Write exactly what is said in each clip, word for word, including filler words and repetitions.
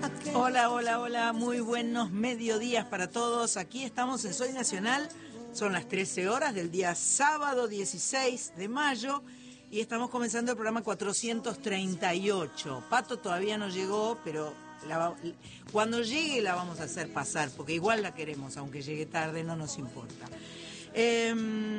Hola, hola, hola, muy buenos mediodías para todos. Aquí estamos en Soy Nacional, son las trece horas del día sábado dieciséis de mayo y estamos comenzando el programa cuatrocientos treinta y ocho. Pato todavía no llegó, pero la, cuando llegue la vamos a hacer pasar, porque igual la queremos, aunque llegue tarde, no nos importa. Eh,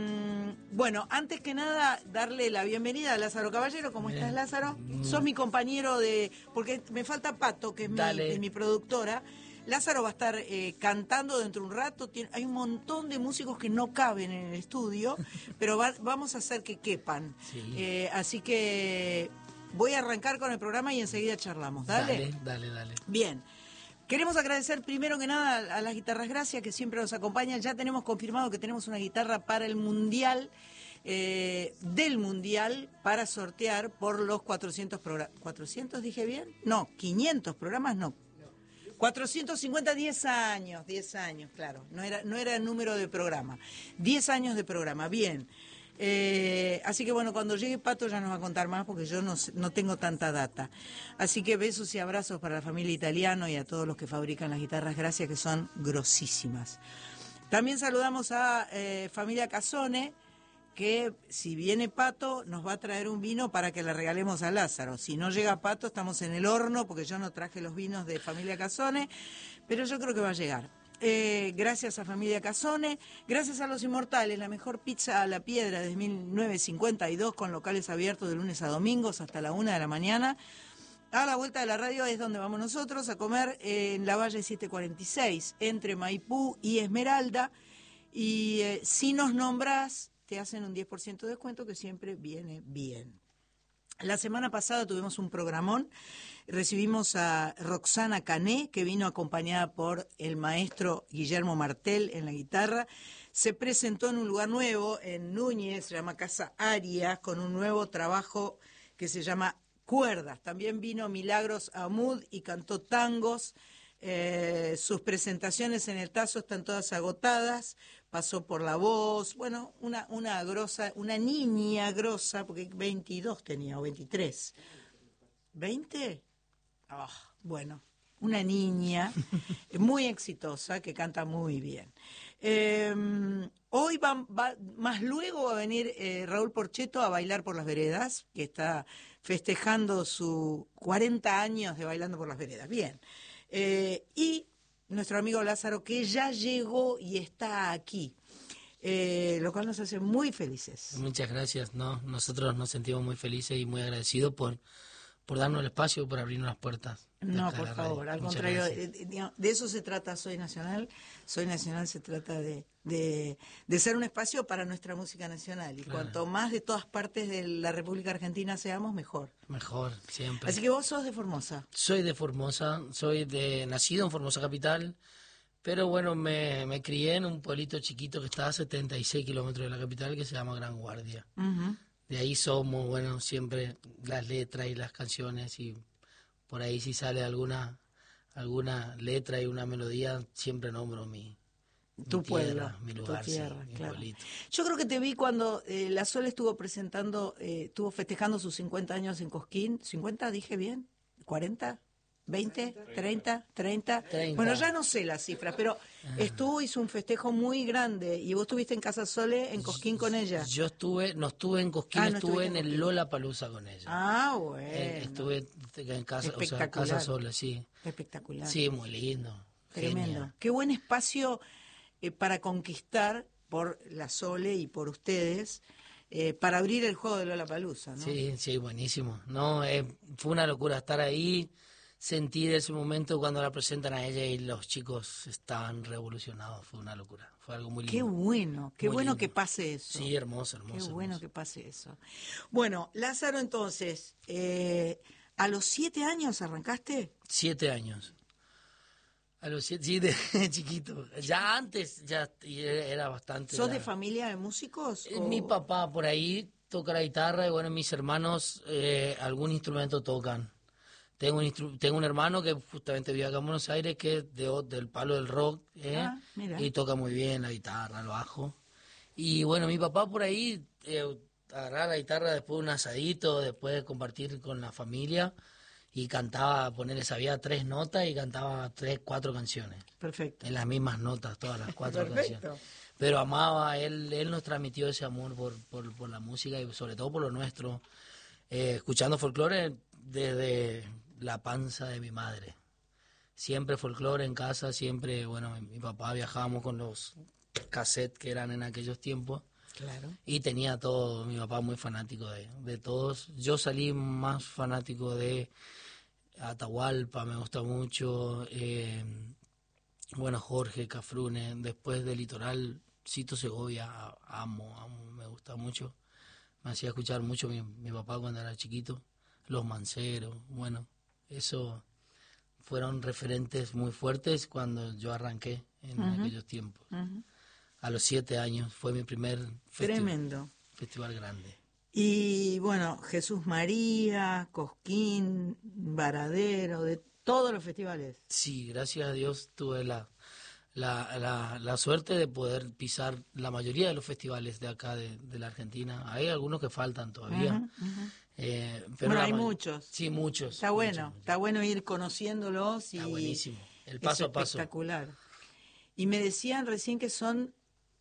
bueno, antes que nada, darle la bienvenida a Lázaro Caballero. ¿Cómo estás, Lázaro? Mm. Sos mi compañero de... Porque me falta Pato, que es mi, es mi productora. Lázaro va a estar eh, cantando dentro de un rato. Tiene, hay un montón de músicos que no caben en el estudio, pero va, vamos a hacer que quepan. Sí. Eh, así que voy a arrancar con el programa y enseguida charlamos. ¿Dale? Dale, dale, dale. Bien. Queremos agradecer primero que nada a las guitarras Gracia, que siempre nos acompañan. Ya tenemos confirmado que tenemos una guitarra para el Mundial, eh, del Mundial, para sortear por los cuatrocientos programas. ¿cuatrocientos dije bien? No, quinientos programas no. cuatrocientos cincuenta, diez años, diez años, claro. No era, no era el número de programa. diez años de programa, bien. Eh, así que bueno, cuando llegue Pato ya nos va a contar más porque yo no, no tengo tanta data. Así que besos y abrazos para la familia Italiano y a todos los que fabrican las guitarras Gracia, que son grosísimas. También saludamos a eh, familia Casone, que si viene Pato nos va a traer un vino para que le regalemos a Lázaro. Si no llega Pato estamos en el horno porque yo no traje los vinos de familia Casone, pero yo creo que va a llegar. Eh, gracias a familia Casone, gracias a Los Inmortales, la mejor pizza a la piedra desde mil novecientos cincuenta y dos, con locales abiertos de lunes a domingos hasta la una de la mañana. A la vuelta de la radio es donde vamos nosotros a comer, eh, en la Valle setecientos cuarenta y seis, entre Maipú y Esmeralda. Y eh, si nos nombrás, te hacen un diez por ciento de descuento, que siempre viene bien. La semana pasada tuvimos un programón, recibimos a Roxana Cané, que vino acompañada por el maestro Guillermo Martel en la guitarra. Se presentó en un lugar nuevo, en Núñez, se llama Casa Arias, con un nuevo trabajo que se llama Cuerdas. También vino Milagros Amud y cantó tangos. Eh, sus presentaciones en el Tazo están todas agotadas. Pasó por La Voz, bueno, una, una grosa, una niña grosa, porque veintidós tenía, o veintitrés. ¿veinte? Oh, bueno, una niña muy exitosa que canta muy bien. Eh, hoy va, va, más luego va a venir eh, Raúl Porchetto a bailar por las veredas, que está festejando sus cuarenta años de Bailando por las Veredas. Bien. Eh, y nuestro amigo Lázaro, que ya llegó y está aquí, eh, lo cual nos hace muy felices. Muchas gracias, no, nosotros nos sentimos muy felices y muy agradecidos por, por darnos el espacio, por abrirnos las puertas. No, por favor, al Muchas contrario, de, de eso se trata Soy Nacional. Soy Nacional se trata de, de, de ser un espacio para nuestra música nacional. Y claro, cuanto más de todas partes de la República Argentina seamos, mejor. Mejor, siempre. Así que vos sos de Formosa. Soy de Formosa, soy de nacido en Formosa capital, pero bueno, me, me crié en un pueblito chiquito que está a setenta y seis kilómetros de la capital, que se llama Gran Guardia. Uh-huh. De ahí somos, bueno, siempre las letras y las canciones, y por ahí si sale alguna alguna letra y una melodía, siempre nombro mi, tu mi pueblo, tierra, mi lugar, tu tierra, sí, claro. mi pueblito. Yo creo que te vi cuando eh, La Sol estuvo presentando, eh, estuvo festejando sus cincuenta años en Cosquín. ¿cincuenta dije bien? ¿cuarenta? ¿veinte? ¿treinta? ¿treinta? treinta. Bueno, ya no sé las cifras, pero estuvo, hizo un festejo muy grande. ¿Y vos estuviste en Casa Sole, en Cosquín, con ella? Yo estuve, no estuve en Cosquín, ah, no estuve en, en el Lollapalooza con ella. Ah, bueno. Eh, estuve en casa, o sea, Casa Sole, sí. Espectacular. Sí, muy lindo. Tremendo. Genial. Qué buen espacio eh, para conquistar por La Sole y por ustedes, eh, para abrir el juego de Lollapalooza, ¿no? Sí, sí, buenísimo. No, eh, fue una locura estar ahí, sentir ese momento cuando la presentan a ella y los chicos estaban revolucionados. Fue una locura, fue algo muy lindo. Qué bueno, qué muy bueno lindo. que pase eso. Sí, hermoso, hermoso. Qué hermoso. bueno que pase eso. Bueno, Lázaro, entonces, eh, ¿a los siete años arrancaste? Siete años. A los siete, sí, de chiquito. Ya antes ya era bastante. ¿Sos la... de familia de músicos? Eh, o... Mi papá por ahí toca la guitarra y bueno, mis hermanos eh, algún instrumento tocan. Tengo un, instru tengo un hermano que justamente vive acá en Buenos Aires, que es de, del palo del rock, ¿eh? Ah, Y toca muy bien la guitarra, el bajo. Y bueno, mi papá por ahí eh, agarrar la guitarra después de un asadito, después de compartir con la familia. y cantaba, ponerle, sabía tres notas y cantaba tres, cuatro canciones. Perfecto. En las mismas notas, todas las cuatro Perfecto. canciones. Pero amaba, él, él nos transmitió ese amor por, por, por la música y sobre todo por lo nuestro. Eh, escuchando folclore desde la panza de mi madre. Siempre folclore en casa, siempre, bueno, mi, mi papá viajábamos con los cassettes que eran en aquellos tiempos. Claro. Y tenía todo, mi papá muy fanático de, de todos. Yo salí más fanático de Atahualpa, me gusta mucho. Eh, bueno, Jorge Cafrune, después de Litoral, Cito Segovia, amo, amo, me gusta mucho. Me hacía escuchar mucho mi, mi papá cuando era chiquito. Los Manceros, bueno, eso fueron referentes muy fuertes cuando yo arranqué en uh-huh. aquellos tiempos. Uh-huh. A los siete años fue mi primer festival, Tremendo. festival grande. Y bueno, Jesús María, Cosquín, Varadero, de todos los festivales. Sí, gracias a Dios tuve la, la, la, la suerte de poder pisar la mayoría de los festivales de acá de, de la Argentina. Hay algunos que faltan todavía. Uh-huh, uh-huh. Eh, pero bueno, hay ma- muchos. Sí, muchos. Está bueno, muchos, muchos. está bueno ir conociéndolos. Y está buenísimo. El paso es a paso. Espectacular. Y me decían recién que son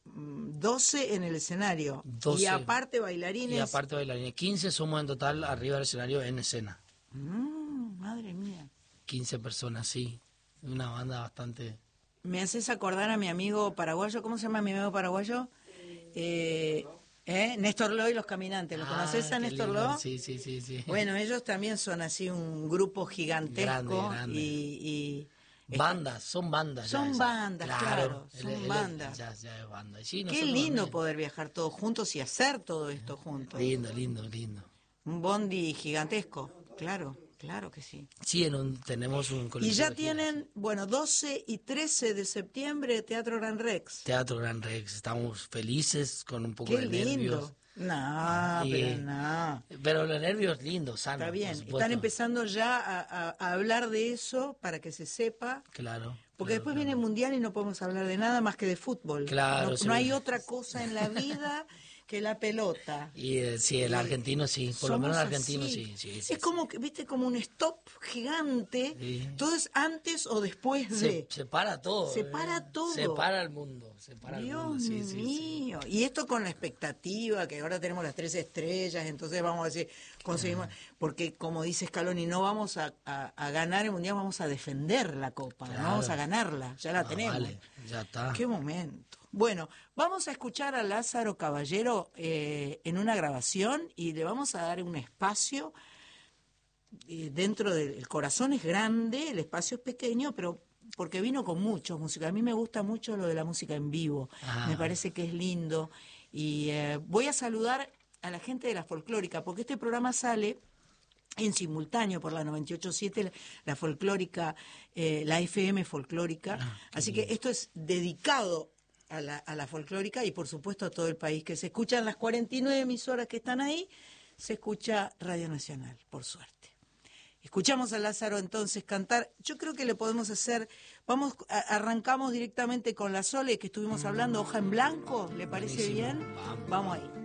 doce en el escenario. doce. Y aparte bailarines. Y aparte bailarines. quince somos en total arriba del escenario en escena. Mm, madre mía. quince personas, sí. Una banda bastante... Me haces acordar a mi amigo paraguayo. ¿Cómo se llama mi amigo paraguayo? Eh... ¿Eh? Néstor Lo y los Caminantes. ¿Lo ah, conoces a Néstor Lo? Sí, sí, sí, sí. Bueno, ellos también son así un grupo gigantesco. Grande, grande. Y, y bandas, son bandas. Son ya bandas, claro, claro son el, el, bandas. Ya, ya es banda. Sí, qué lindo también. Poder viajar todos juntos y hacer todo esto juntos. Lindo, lindo, lindo. Un bondi gigantesco, claro. Claro que sí. Sí, en un, tenemos un colectivo. Y ya tienen, bueno, doce y trece de septiembre, Teatro Gran Rex. Teatro Gran Rex. Estamos felices con un poco Qué de lindo. nervios. No, y, pero no. Pero los nervios lindos, sanos. Está bien. Están empezando ya a, a, a hablar de eso para que se sepa. Claro. Porque claro, después claro. viene el Mundial y no podemos hablar de nada más que de fútbol. Claro. No, sí. no hay otra cosa en la vida que la pelota. Y eh, sí, el argentino sí, por lo menos el argentino así. sí, sí, sí. Es como, que viste, como un stop gigante, sí. Todo es antes o después se, de. Se para todo. Se eh. para todo. Se para el mundo, se para Dios el mundo, sí, sí, mío. Sí. Y esto con la expectativa, que ahora tenemos las tres estrellas, entonces vamos a decir, conseguimos, ah. porque como dice Scaloni, no vamos a, a, a ganar el Mundial, vamos a defender la Copa, claro. No vamos a ganarla, ya la ah, tenemos. Vale, ya está. Qué momento. Bueno, vamos a escuchar a Lázaro Caballero eh, en una grabación y le vamos a dar un espacio eh, dentro del el corazón es grande, el espacio es pequeño, pero porque vino con muchos músicos. A mí me gusta mucho lo de la música en vivo, ah. me parece que es lindo. Y eh, voy a saludar a la gente de la folclórica, porque este programa sale en simultáneo por la noventa y ocho punto siete, la, la folclórica, eh, la F M folclórica. Ah, así bien. Que esto es dedicado A la, a la folclórica y por supuesto a todo el país, que se escuchan las cuarenta y nueve emisoras que están ahí, se escucha Radio Nacional, por suerte. Escuchamos a Lázaro entonces cantar. Yo creo que le podemos hacer, vamos, a, arrancamos directamente con la Sole que estuvimos hablando, Hoja en Blanco, ¿le parece Buenísimo. Bien? Vamos. Vamos ahí.